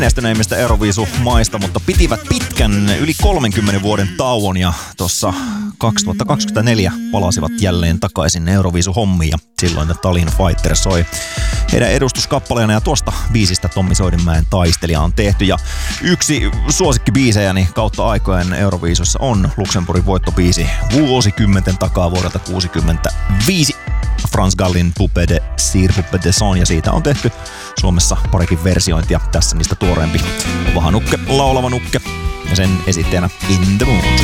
menestyneimmistä Euroviisu-maista, mutta pitivät pitkän yli 30 vuoden tauon ja tuossa 2024 palasivat jälleen takaisin Euroviisu-hommiin ja silloin The Tallinn Fighter soi heidän edustuskappaleena ja tuosta biisistä Tommi Soidinmäen Taistelija on tehty ja yksi suosikkibiisejäni kautta aikojen Euroviisussa on Luxemburgin voittobiisi vuosikymmenten takaa vuodelta 1965. Frans Gallin Poupée de Cire, Poupée de Son ja siitä on tehty Suomessa parikin versiointia. Tässä niistä tuoreempi Vahanukke, laulava nukke ja sen esittäjänä In the Mood.